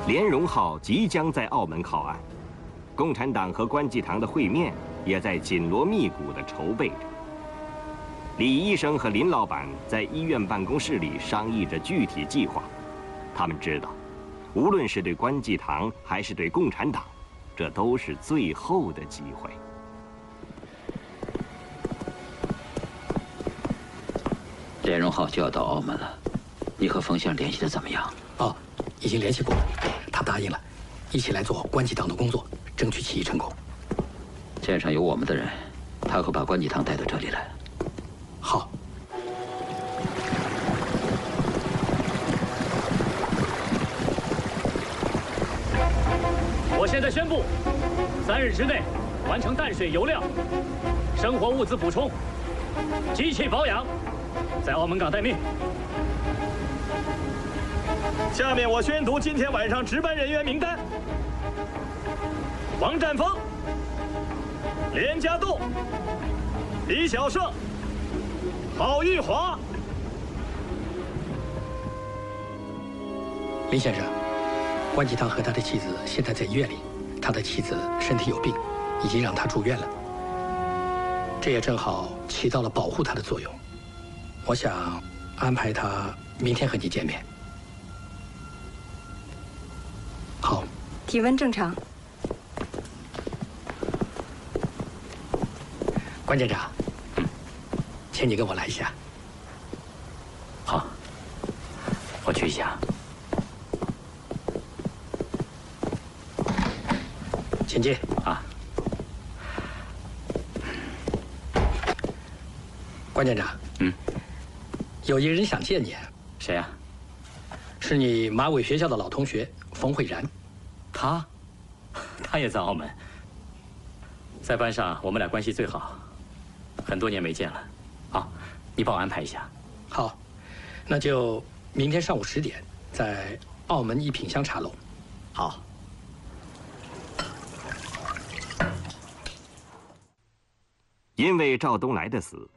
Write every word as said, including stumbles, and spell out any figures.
莲蓉号即将在澳门靠岸，共产党和关济棠的会面也在紧锣密鼓地筹备着。李医生和林老板在医院办公室里商议着具体计划。他们知道，无论是对关济棠还是对共产党，这都是最后的机会。 莲蓉号就要到澳门了，你和冯先生联系的怎么样？ 哦，已经联系过了，他答应了，一起来做关济棠的工作，争取起义成功。 舰上有我们的人，他会把关济棠带到这里来。 好。 我现在宣布，三日之内完成淡水油料、生活物资补充、机器保养，在澳门港待命。 下面我宣读今天晚上值班人员名单：王占峰、连家栋、李小胜、郝玉华。 林先生，关济棠和他的妻子现在在医院里，他的妻子身体有病，已经让他住院了。这也正好起到了保护他的作用。我想安排他明天和你见面。好， 体温正常。 关舰长，请你跟我来一下。 好，我去一下。 请进啊。 关舰长， 嗯， 有一人想见你。 谁呀？ 是你马尾学校的老同学冯慧然。 他，他也在澳门。在班上我们俩关系最好，很多年没见了。好，你帮我安排一下。 好，那就明天上午十点，在澳门一品香茶楼。 好。 因为赵东来的死，